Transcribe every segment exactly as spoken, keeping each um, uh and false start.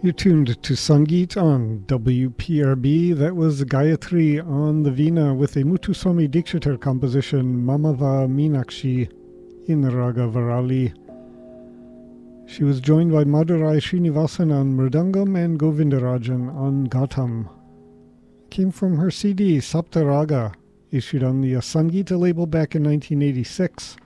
You're tuned to Sangeet on W P R B. That was Gayatri on the Veena with a Muthuswami Dikshitar composition, Mamava Meenakshi, in Raga Varali. She was joined by Madurai Srinivasan on Mridangam and Govindarajan on Gautam. Came from her C D, Sapta Raga, issued on the Sangeeta label back in nineteen eighty-six.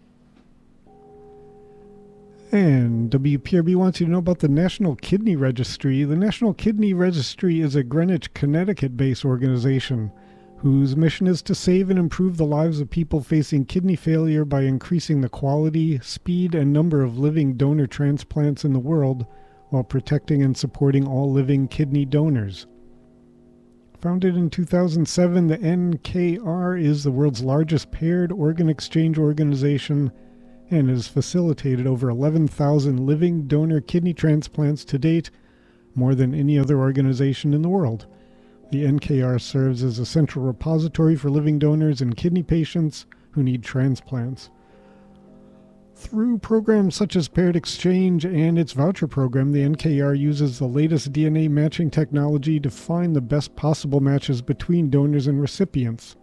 And W P R B wants you to know about the National Kidney Registry. The National Kidney Registry is a Greenwich, Connecticut-based organization whose mission is to save and improve the lives of people facing kidney failure by increasing the quality, speed, and number of living donor transplants in the world while protecting and supporting all living kidney donors. Founded in two thousand seven, the N K R is the world's largest paired organ exchange organization and has facilitated over eleven thousand living donor kidney transplants to date, more than any other organization in the world. The N K R serves as a central repository for living donors and kidney patients who need transplants. Through programs such as Paired Exchange and its voucher program, the N K R uses the latest D N A matching technology to find the best possible matches between donors and recipients.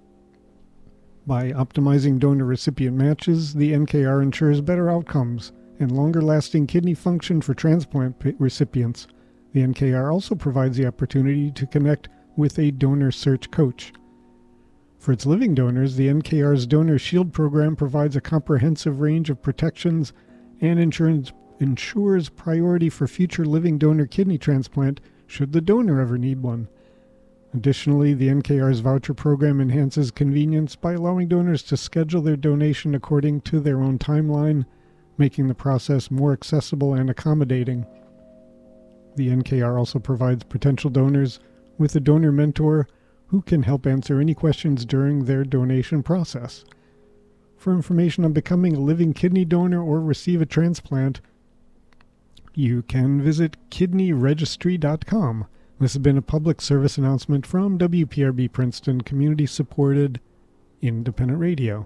By optimizing donor-recipient matches, the N K R ensures better outcomes and longer-lasting kidney function for transplant recipients. The N K R also provides the opportunity to connect with a donor search coach. For its living donors, the N K R's Donor Shield program provides a comprehensive range of protections and insurance, ensures priority for future living donor kidney transplant should the donor ever need one. Additionally, the N K R's voucher program enhances convenience by allowing donors to schedule their donation according to their own timeline, making the process more accessible and accommodating. The N K R also provides potential donors with a donor mentor who can help answer any questions during their donation process. For information on becoming a living kidney donor or receive a transplant, you can visit kidney registry dot com. This has been a public service announcement from W P R B Princeton, community-supported independent radio.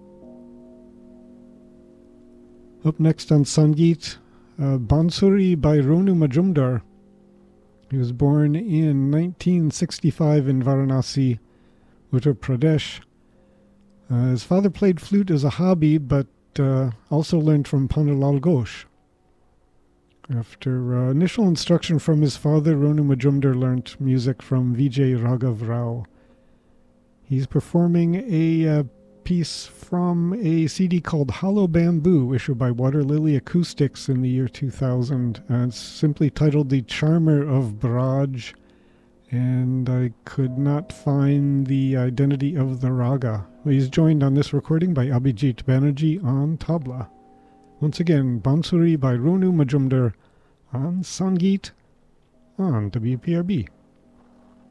Up next on Sangeet, uh, Bansuri by Ronu Majumdar. He was born in nineteen sixty-five in Varanasi, Uttar Pradesh. Uh, his father played flute as a hobby, but uh, also learned from Panarlal Ghosh. After uh, initial instruction from his father, Ronu Majumdar learnt music from Vijay Raghav Rao. He's performing a uh, piece from a C D called Hollow Bamboo, issued by Water Lily Acoustics in the year two thousand. Uh, it's simply titled The Charmer of Braj, and I could not find the identity of the raga. He's joined on this recording by Abhijit Banerjee on tabla. Once again, Bansuri by Ronu Majumdar on Sangeet on W P R B.